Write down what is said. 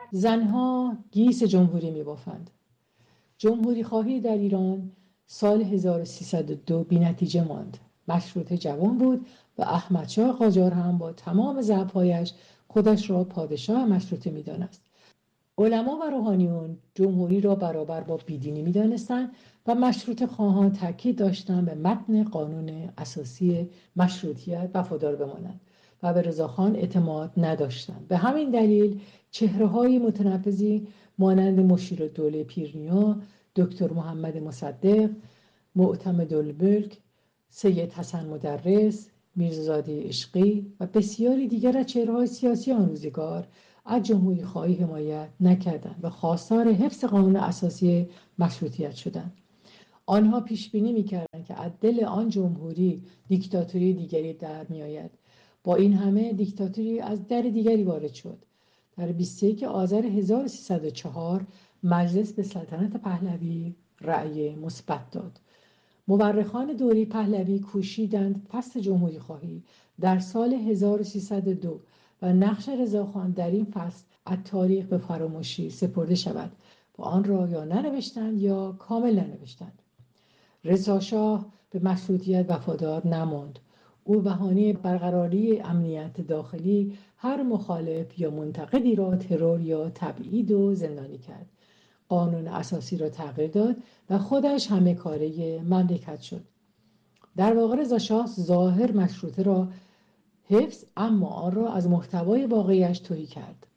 زنها گیس جمهوری می‌بافند. جمهوری خواهی در ایران سال 1302 بی‌نتیجه ماند. مشروطه جوان بود و احمدشاه قاجار هم با تمام ضعف‌هایش خودش را پادشاه مشروطه می‌دانست. علما و روحانیون جمهوری را برابر با بیدینی می‌دانستند و مشروطه خواهان تاکید داشتند به متن قانون اساسی مشروطیت وفادار بمانند و به رضاخان اعتماد نداشتند. به همین دلیل چهره‌های متنفذی مانند مشیرالدوله پیرنیا، دکتر محمد مصدق، معتمدالملک، سید حسن مدرس، میرزادی عشقی و بسیاری دیگر از چهره‌های سیاسی آن روزگار از جمهوری خواهی حمایت نکردند و خواستار حفظ قانون اساسی مشروطیت شدند. آنها پیش بینی می‌کردند که از دل آن جمهوری دیکتاتوری دیگری در می‌آید. با این همه دیکتاتوری از در دیگری وارد شد. در 21 آذر 1304 مجلس به سلطنت پهلوی رأی مثبت داد. مورخان دوره پهلوی کوشیدند فصل جمهوری خواهی در سال 1302 و نقش رضاخان در این فصل از تاریخ به فراموشی سپرده شود و آن را یا ننوشتند یا کامل ننوشتند. رضا شاه به مشروطیت وفادار نماند. او بهانه برقراری امنیت داخلی هر مخالف یا منتقدی را ترور یا تبعید و زندانی کرد. قانون اساسی را تغییر داد و خودش همه کاره مملکت شد. در واقع رضا شاه ظاهر مشروطه را حفظ اما آن را از محتوای واقعیش تهی کرد.